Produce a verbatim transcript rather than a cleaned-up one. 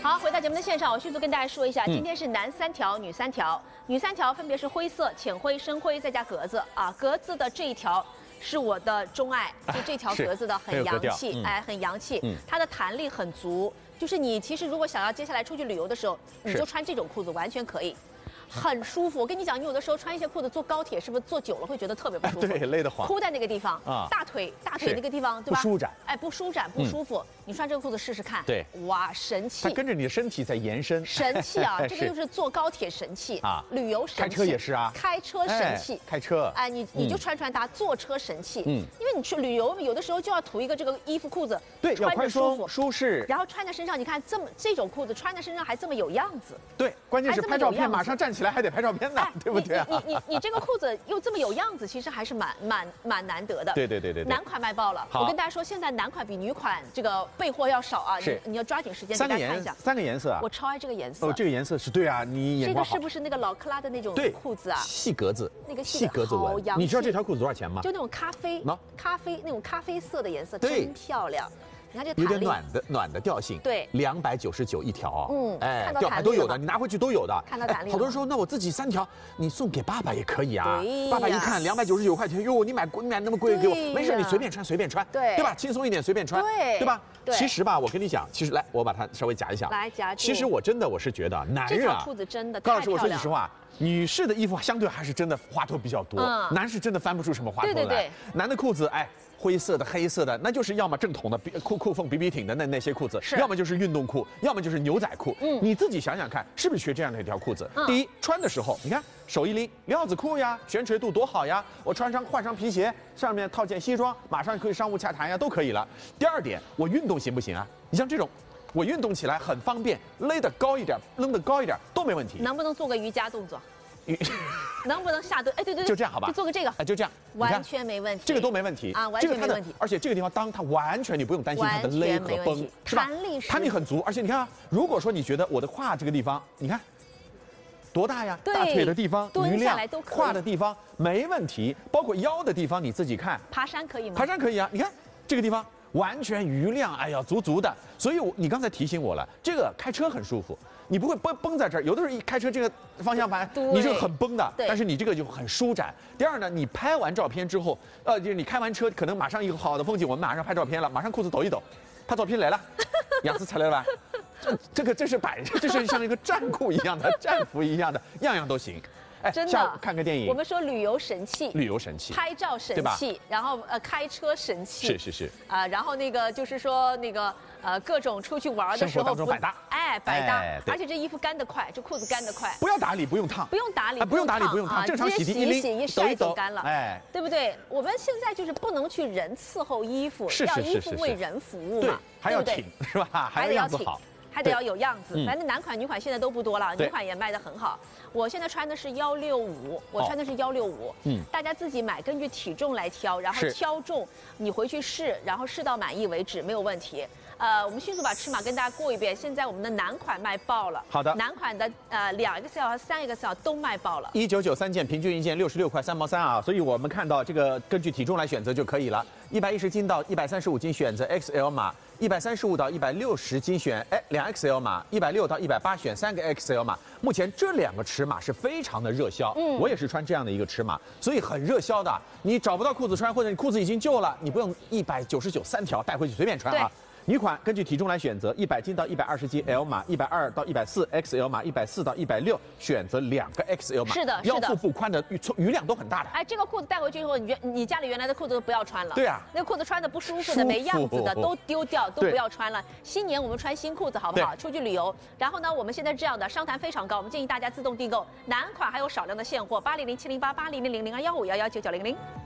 好，回到节目的现场，我迅速跟大家说一下，今天是男三条、女三条，女三条分别是灰色、浅灰、深灰，再加格子啊。格子的这一条是我的钟爱，就这条格子的很洋气，嗯、哎，很洋气，嗯、它的弹力很足，就是你其实如果想要接下来出去旅游的时候，你就穿这种裤子完全可以。 很舒服，我跟你讲，你有的时候穿一些裤子坐高铁，是不是坐久了会觉得特别不舒服？ 对，勒得慌。 箍在那个地方啊，大腿大腿那个地方，对吧？ 不舒展， 哎，不舒展，不舒服。你穿这个裤子试试看。 对， 哇，神器！ 它跟着你的身体在延伸。 神器啊，这个就是坐高铁神器啊，旅游神器。 开车也是啊， 开车神器。 开车。 哎，你你就穿穿它，坐车神器。嗯，因为你去旅游，有的时候就要图一个这个衣服裤子， 对，要宽松舒适。 然后穿在身上，你看这么这种裤子穿在身上还这么有样子。 对，关键是拍照片，马上站起来还得拍照片呢。 对不对啊？ 你你你你这个裤子又这么有样子，其实还是蛮蛮蛮难得的。 对对对对。 男款卖爆了，我跟大家说，现在男款比女款这个备货要少啊。是。你要抓紧时间给大家看一下。 三个颜色啊。 我超爱这个颜色。 哦，这个颜色是对啊，你眼光好。 这个是不是那个老克拉的那种裤子啊？ 细格子。 那个细格子纹。 你知道这条裤子多少钱吗？ 就那种咖啡，咖啡那种咖啡色的颜色， 对， 真漂亮。 你看这有点暖的暖的调性， 对， 两百九十九一条， 嗯，哎， 吊牌都有的，你拿回去都有的。 看到弹力， 好多人说，那我自己三条，你送给爸爸也可以啊。 对， 爸爸一看两百九十九块钱，哟，你买你买那么贵给我，没事，你随便穿随便穿， 对， 对吧？轻松一点随便穿， 对， 对吧？ 对， 其实吧，我跟你讲，其实来，我把它稍微夹一下， 来夹住。 其实我真的我是觉得，男人啊， 裤子真的， 高老师，我说句实话。 女士的衣服相对还是真的花头比较多，嗯、男士真的翻不出什么花头来。对对对，男的裤子，哎，灰色的、黑色的，那就是要么正统的裤裤缝比比挺的那那些裤子，要么就是运动裤，要么就是牛仔裤。嗯，你自己想想看，是不是缺这样的一条裤子？嗯、第一，穿的时候，你看手一拎，料子裤呀，悬垂度多好呀！我穿上换上皮鞋，上面套件西装，马上可以商务洽谈呀，都可以了。第二点，我运动行不行啊？你像这种。 我运动起来很方便，勒得高一点，扔得高一点都没问题。 能不能做个瑜伽动作？瑜，能不能下蹲？哎，对对对， 就这样好吧？ 就做个这个， 哎，就这样， 完全没问题。 这个都没问题啊，完全没问题。 而且这个地方当它完全你不用担心它的勒和崩，是吧？ 弹力弹力很足，而且你看啊，如果说你觉得我的胯这个地方，你看多大呀？大腿的地方蹲下来都可以， 胯的地方没问题，包括腰的地方你自己看。 爬山可以吗？ 爬山可以啊，你看这个地方。 完全余量，哎呀，足足的。所以我，你刚才提醒我了，这个开车很舒服，你不会绷绷在这儿。有的时候一开车，这个方向盘你是很绷的，但是你这个就很舒展。第二呢，你拍完照片之后，呃，就是你开完车，可能马上一个好的风景，我们马上拍照片了，马上裤子抖一抖，拍照片来了，样子出来了吧？这这个这是摆，这是像一个战裤一样的战服一样的，样样都行。 哎， 真的， 看个电影。 我们说旅游神器， 旅游神器， 拍照神器，然后呃开车神器， 是是是啊、呃，然后那个就是说那个呃各种出去玩的时候， 生活当中百搭， 哎百搭，哎、而且这衣服干得快，这裤子干得快， 不要打理，不用烫， 不用打理， 啊、不用打理，不用烫，正常洗涤一拎， 洗一晒就干了， 哎， 对不对？我们现在就是不能去人伺候衣服， 是是是是是要衣服为人服务嘛， 还要挺是吧？还得要样子好。 还得要有样子，反正男款女款现在都不多了，女款也卖得很好。我现在穿的是幺六五，我穿的是幺六五，嗯，大家自己买，根据体重来挑，然后挑重，你回去试，然后试到满意为止，没有问题。呃，我们迅速把尺码跟大家过一遍。现在我们的男款卖爆了， 好的， 男款的呃两 X L 和三 X L 都卖爆了， 一九九三件，平均一件六十六块三毛三啊，所以我们看到这个根据体重来选择就可以了，一百一十斤到一百三十五斤选择 X L 码。 一百三十五到一百六十斤选哎两 X L 码，一百六到一百八选三个 X L 码。目前这两个尺码是非常的热销，嗯，我也是穿这样的一个尺码，所以很热销的。你找不到裤子穿，或者你裤子已经旧了，你不用一百九十九三条带回去随便穿啊。 女款根据体重来选择，一百斤到一百二十斤 L 码，一百二到一百四 X L 码，一百四到一百六选择两个 X L 码。 是的， 腰腹部宽的余余量都很大的。 哎，这个裤子带回去以后，你原你家里原来的裤子都不要穿了。 对啊， 那个裤子穿的不舒服的、没样子的都丢掉，都不要穿了。新年我们穿新裤子好不好？出去旅游。然后呢，我们现在是这样的，商谈非常高，我们建议大家自动订购男款，还有少量的现货，八零零七零八八零零零零二幺五幺幺九九零零。